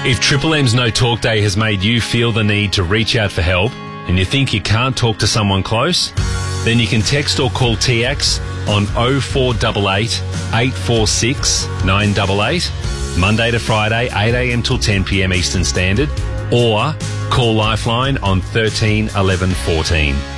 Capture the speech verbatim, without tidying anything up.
If Triple M's No Talk Day has made you feel the need to reach out for help and you think you can't talk to someone close, then you can text or call T X on oh four eight eight, eight four six, nine eight eight, Monday to Friday, eight a m till ten p m Eastern Standard, or call Lifeline on thirteen eleven fourteen.